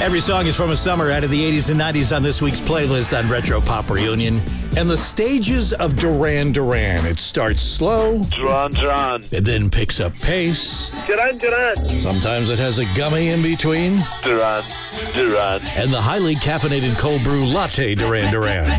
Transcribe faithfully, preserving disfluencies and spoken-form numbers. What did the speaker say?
Every song is from a summer out of the eighties and nineties on this week's playlist on Retro Pop Reunion. And the stages of Duran Duran. It starts slow. Duran Duran. It then picks up pace. Duran Duran. Sometimes it has a gummy in between. Duran Duran. And the highly caffeinated cold brew latte Duran Duran.